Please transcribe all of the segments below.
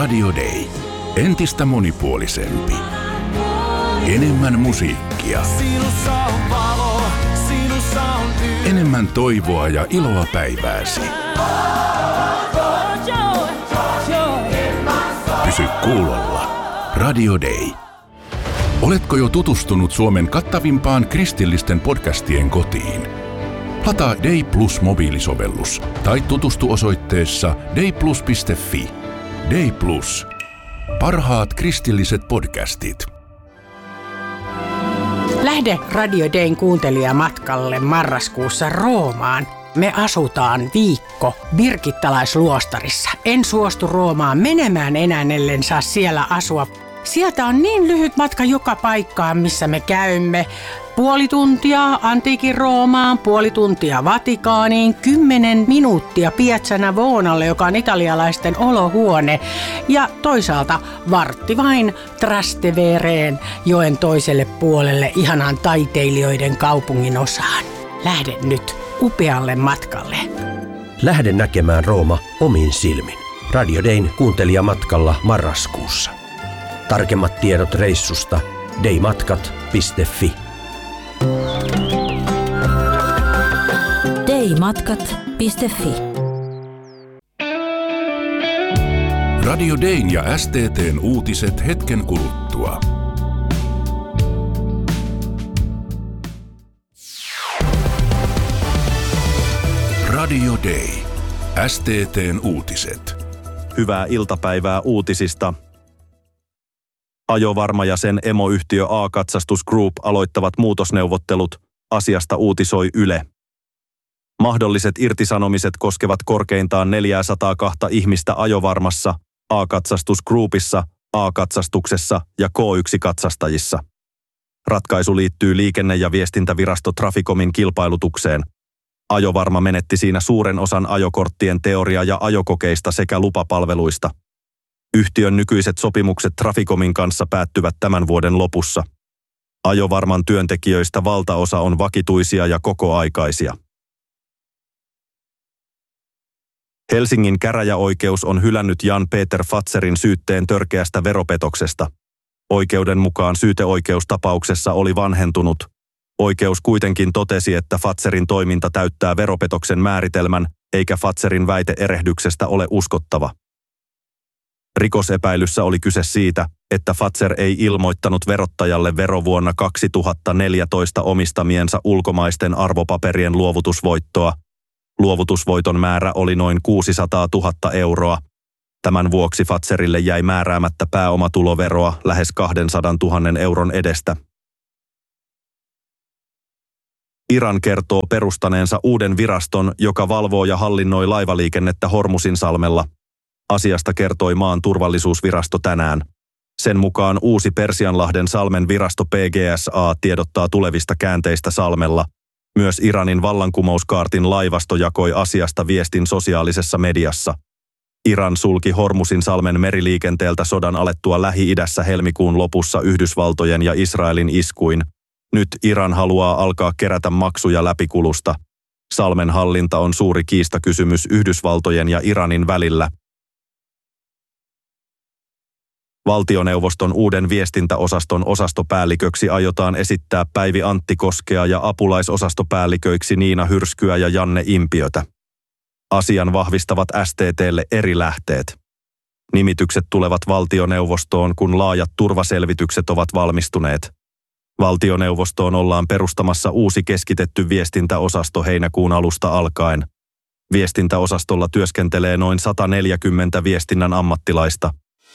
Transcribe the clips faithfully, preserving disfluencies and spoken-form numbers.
Radio Day. Entistä monipuolisempi. Enemmän musiikkia. Enemmän toivoa ja iloa päivääsi. Pysy kuulolla. Radio Day. Oletko jo tutustunut Suomen kattavimpaan kristillisten podcastien kotiin? Lataa Day Plus mobiilisovellus tai tutustu osoitteessa dayplus piste fi. Day Plus. Parhaat kristilliset podcastit. Lähde Radio Dayn kuuntelijamatkalle marraskuussa Roomaan. Me asutaan viikko birgittalaisluostarissa. En suostu Roomaan menemään enää, ellen saa siellä asua. Sieltä on niin lyhyt matka joka paikkaan, missä me käymme. Puoli tuntia antiikin Roomaan, puoli tuntia Vatikaaniin, kymmenen minuuttia Piazza Navonalle, joka on italialaisten olohuone. Ja toisaalta vartti vain Trastevereen, joen toiselle puolelle, ihanaan taiteilijoiden kaupungin osaan. Lähde nyt upealle matkalle. Lähde näkemään Rooma omin silmin. Radio Dayn kuuntelijamatkalla marraskuussa. Tarkemmat tiedot reissusta daymatkat piste fi. daymatkat piste fi. Radio Dayn ja S T T:n uutiset hetken kuluttua. Radio Day. S T T:n uutiset. Hyvää iltapäivää uutisista. Ajovarma ja sen emoyhtiö A-Katsastus Group aloittavat muutosneuvottelut, asiasta uutisoi Yle. Mahdolliset irtisanomiset koskevat korkeintaan neljäsataakaksi ihmistä Ajovarmassa, A-Katsastus Groupissa, A-Katsastuksessa ja K yksi katsastajissa. Ratkaisu liittyy liikenne- ja viestintävirasto Traficomin kilpailutukseen. Ajovarma menetti siinä suuren osan ajokorttien teoria- ja ajokokeista sekä lupapalveluista. Yhtiön nykyiset sopimukset Traficomin kanssa päättyvät tämän vuoden lopussa. Ajovarman työntekijöistä valtaosa on vakituisia ja kokoaikaisia. Helsingin käräjäoikeus on hylännyt Jan-Peter Fatzerin syytteen törkeästä veropetoksesta. Oikeuden mukaan syyteoikeustapauksessa oli vanhentunut. Oikeus kuitenkin totesi, että Fatzerin toiminta täyttää veropetoksen määritelmän, eikä Fatzerin väite erehdyksestä ole uskottava. Rikosepäilyssä oli kyse siitä, että Fatzer ei ilmoittanut verottajalle verovuonna kaksituhattaneljätoista omistamiensa ulkomaisten arvopaperien luovutusvoittoa. Luovutusvoiton määrä oli noin kuusisataatuhatta euroa. Tämän vuoksi Fatzerille jäi määräämättä pääomatuloveroa lähes kaksisataatuhatta euron edestä. Iran kertoo perustaneensa uuden viraston, joka valvoo ja hallinnoi laivaliikennettä Hormuzinsalmella. Asiasta kertoi maan turvallisuusvirasto tänään. Sen mukaan uusi Persianlahden salmen virasto P G S A tiedottaa tulevista käänteistä salmella. Myös Iranin vallankumouskaartin laivasto jakoi asiasta viestin sosiaalisessa mediassa. Iran sulki Hormuzinsalmen meriliikenteeltä sodan alettua Lähi-idässä helmikuun lopussa Yhdysvaltojen ja Israelin iskuin. Nyt Iran haluaa alkaa kerätä maksuja läpikulusta. Salmen hallinta on suuri kiistakysymys Yhdysvaltojen ja Iranin välillä. Valtioneuvoston uuden viestintäosaston osastopäälliköksi aiotaan esittää Päivi Antti Koskea ja apulaisosastopäälliköiksi Niina Hyrskyä ja Janne Impiötä. Asian vahvistavat S T T:lle eri lähteet. Nimitykset tulevat valtioneuvostoon, kun laajat turvaselvitykset ovat valmistuneet. Valtioneuvostoon ollaan perustamassa uusi keskitetty viestintäosasto heinäkuun alusta alkaen. Viestintäosastolla työskentelee noin sata neljäkymmentä viestinnän ammattilaista.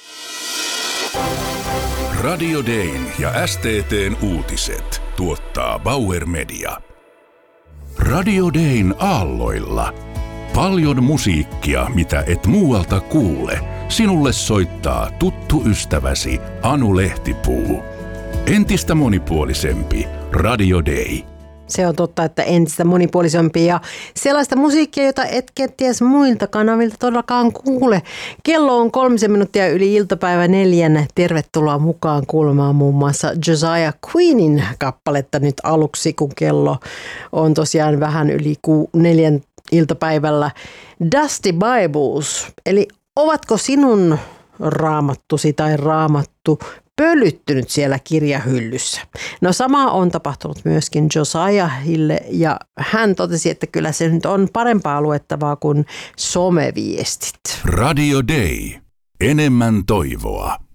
Radio Dayn ja S T T:n uutiset tuottaa Bauer Media. Radio Dayn aalloilla. Paljon musiikkia, mitä et muualta kuule. Sinulle soittaa tuttu ystäväsi Anu Lehtipuu. Entistä monipuolisempi Radio Day. Se on totta, että entistä monipuolisempi ja sellaista musiikkia, jota et kenties muilta kanavilta todellakaan kuule. Kello on kolmisen minuuttia yli iltapäivä neljän. Tervetuloa mukaan kuulemaan muun muassa Josiah Queenin kappaletta nyt aluksi, kun kello on tosiaan vähän yli neljän iltapäivällä. Dusty Bibles, eli ovatko sinun raamattusi tai raamattu pölyttynyt siellä kirjahyllyssä. No sama on tapahtunut myöskin Josiahille ja hän totesi, että kyllä se nyt on parempaa luettavaa kuin someviestit. Radio Day. Enemmän toivoa.